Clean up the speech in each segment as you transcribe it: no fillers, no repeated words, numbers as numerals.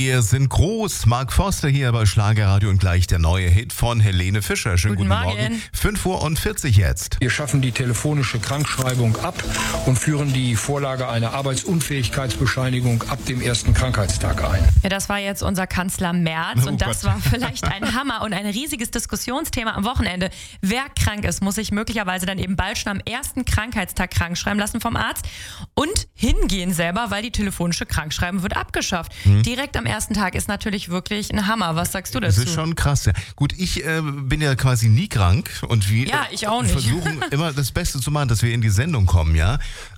Wir sind groß. Mark Forster hier bei Schlagerradio und gleich der neue Hit von Helene Fischer. Schönen guten Morgen. 5:40 Uhr jetzt. Wir schaffen die telefonische Krankschreibung ab und führen die Vorlage einer Arbeitsunfähigkeitsbescheinigung ab dem ersten Krankheitstag ein. Ja, das war jetzt unser Kanzler Merz und das war vielleicht ein Hammer und ein riesiges Diskussionsthema am Wochenende. Wer krank ist, muss sich möglicherweise dann eben bald schon am ersten Krankheitstag krankschreiben lassen vom Arzt und hingehen selber, weil die telefonische Krankschreibung wird abgeschafft. Direkt am ersten Tag ist natürlich wirklich ein Hammer. Was sagst du dazu? Das ist schon krass. Ja. Gut, ich bin ja quasi nie krank und wir ich auch nicht. versuchen immer das Beste zu machen, dass wir in die Sendung kommen, ja.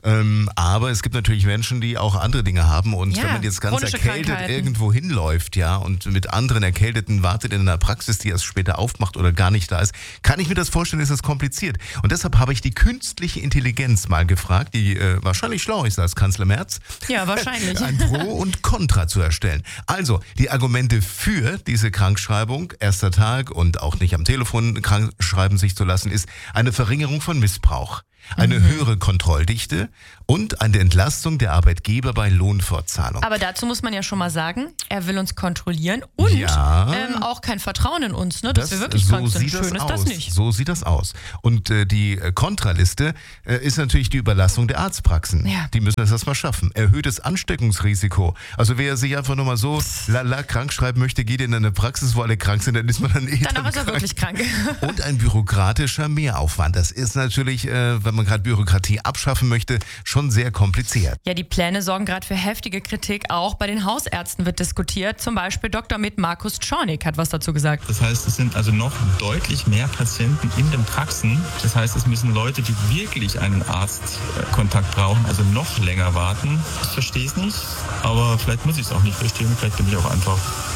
Aber es gibt natürlich Menschen, die auch andere Dinge haben und wenn man jetzt ganz erkältet irgendwo hinläuft, ja, und mit anderen Erkälteten wartet in einer Praxis, die erst später aufmacht oder gar nicht da ist, kann ich mir das vorstellen, ist das kompliziert. Und deshalb habe ich die künstliche Intelligenz mal gefragt, die wahrscheinlich schlauer ist als Kanzler Merz. Ja, wahrscheinlich. Ein Pro und Contra zu erstellen. Also, die Argumente für diese Krankschreibung, erster Tag und auch nicht am Telefon krankschreiben sich zu lassen, ist eine Verringerung von Missbrauch, eine höhere Kontrolldichte und eine Entlastung der Arbeitgeber bei Lohnfortzahlung. Aber dazu muss man ja schon mal sagen, er will uns kontrollieren und auch kein Vertrauen in uns, ne, dass wir wirklich krank sind. Schön ist das nicht. So sieht das aus. Und die Kontraliste ist natürlich die Überlastung der Arztpraxen. Ja. Die müssen das erstmal schaffen. Erhöhtes Ansteckungsrisiko. Also wer sich einfach nur mal so krank schreiben möchte, geht in eine Praxis, wo alle krank sind, dann ist man dann Danach ist er wirklich krank. Und ein bürokratischer Mehraufwand. Das ist natürlich, wenn man gerade Bürokratie abschaffen möchte, schon sehr kompliziert. Ja, die Pläne sorgen gerade für heftige Kritik. Auch bei den Hausärzten wird diskutiert. Zum Beispiel Dr. Med Markus Czornik hat was dazu gesagt. Das heißt, es sind also noch deutlich mehr Patienten in den Praxen. Das heißt, es müssen Leute, die wirklich einen Arztkontakt brauchen, also noch länger warten. Ich verstehe es nicht, aber vielleicht muss ich es auch nicht verstehen. Vielleicht bin ich auch einfach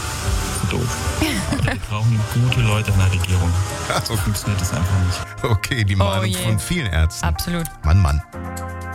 doof. Aber wir brauchen gute Leute in der Regierung. So funktioniert das einfach nicht. Okay, die Meinung von vielen Ärzten. Absolut. Mann.